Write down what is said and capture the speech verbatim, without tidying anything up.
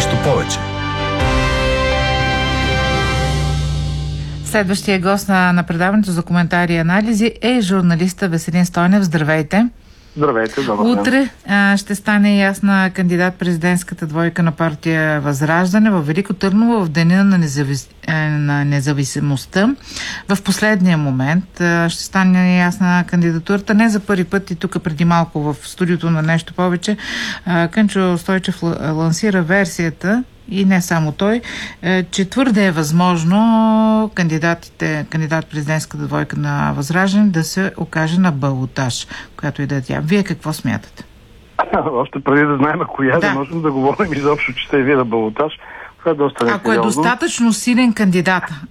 Нещо повече. Следващия гост на, на предаването за коментари и анализи е журналиста Веселин Стойнев. Здравейте! Здравейте, добър ден. Утре а, ще стане ясна кандидат-президентската двойка на партия Възраждане в Велико Търново в деня на, независ... на независимостта. В последния момент а, ще стане ясна кандидатурата. Не за първи път и тук преди малко в студиото на Нещо повече а, Кънчо Стойчев лансира версията, и не само той, че твърде е възможно кандидатите, кандидат-президентската двойка на Възраждане да се окаже на балотаж, която и да е тя. Вие какво смятате? Още преди да знаем коя, да, да можем да говорим изобщо, че се яви на балотаж. Това е доста Ако е достатъчно силен кандидат,